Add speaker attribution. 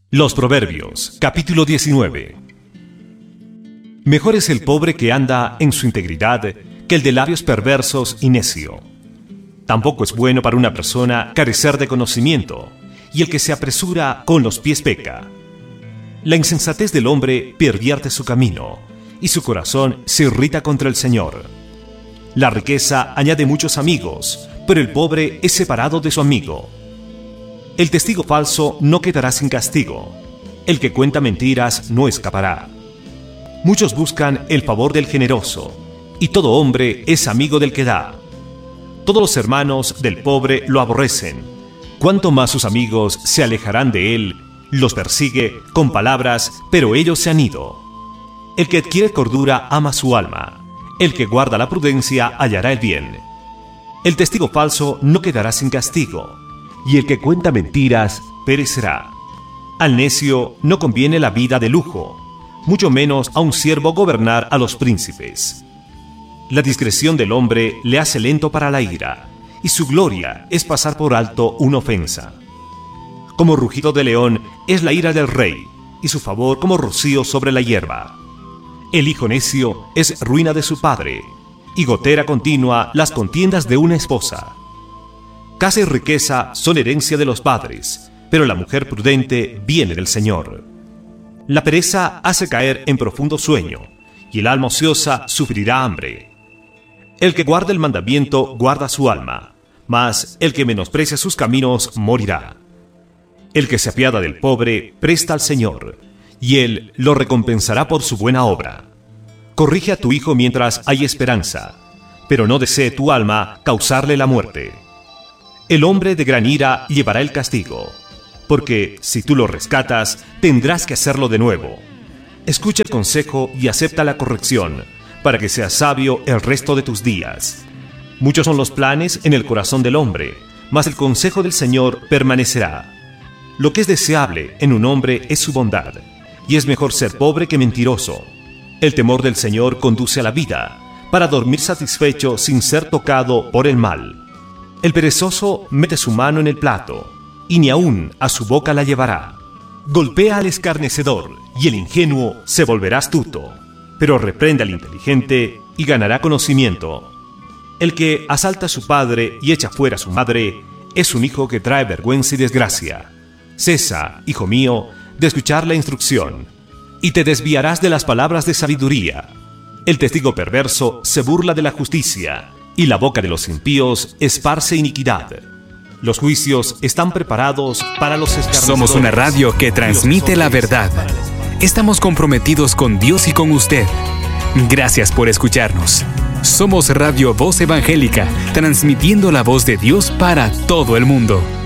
Speaker 1: Los Proverbios, capítulo 19. Mejor es el pobre que anda en su integridad que el de labios perversos y necio. Tampoco es bueno para una persona carecer de conocimiento, y el que se apresura con los pies peca. La insensatez del hombre pervierte su camino, y su corazón se irrita contra el Señor. La riqueza añade muchos amigos, pero el pobre es separado de su amigo. El testigo falso no quedará sin castigo. El que cuenta mentiras no escapará. Muchos buscan el favor del generoso, y todo hombre es amigo del que da. Todos los hermanos del pobre lo aborrecen. Cuanto más sus amigos se alejarán de él, los persigue con palabras, pero ellos se han ido. El que adquiere cordura ama su alma. El que guarda la prudencia hallará el bien. El testigo falso no quedará sin castigo, y el que cuenta mentiras perecerá. Al necio no conviene la vida de lujo, mucho menos a un siervo gobernar a los príncipes. La discreción del hombre le hace lento para la ira, y su gloria es pasar por alto una ofensa. Como rugido de león es la ira del rey, y su favor como rocío sobre la hierba. El hijo necio es ruina de su padre, y gotera continua las contiendas de una esposa. Casa y riqueza son herencia de los padres, pero la mujer prudente viene del Señor. La pereza hace caer en profundo sueño, y el alma ociosa sufrirá hambre. El que guarda el mandamiento guarda su alma, mas el que menosprecia sus caminos morirá. El que se apiada del pobre presta al Señor, y Él lo recompensará por su buena obra. Corrige a tu hijo mientras hay esperanza, pero no desee tu alma causarle la muerte. El hombre de gran ira llevará el castigo, porque si tú lo rescatas, tendrás que hacerlo de nuevo. Escucha el consejo y acepta la corrección, para que seas sabio el resto de tus días. Muchos son los planes en el corazón del hombre, mas el consejo del Señor permanecerá. Lo que es deseable en un hombre es su bondad, y es mejor ser pobre que mentiroso. El temor del Señor conduce a la vida, para dormir satisfecho sin ser tocado por el mal. El perezoso mete su mano en el plato, y ni aún a su boca la llevará. Golpea al escarnecedor, y el ingenuo se volverá astuto, pero reprende al inteligente y ganará conocimiento. El que asalta a su padre y echa fuera a su madre es un hijo que trae vergüenza y desgracia. Cesa, hijo mío, de escuchar la instrucción, y te desviarás de las palabras de sabiduría. El testigo perverso se burla de la justicia, y la boca de los impíos esparce iniquidad. Los juicios están preparados para los escarnecedores.
Speaker 2: Somos una radio que transmite la verdad. Estamos comprometidos con Dios y con usted. Gracias por escucharnos. Somos Radio Voz Evangélica, transmitiendo la voz de Dios para todo el mundo.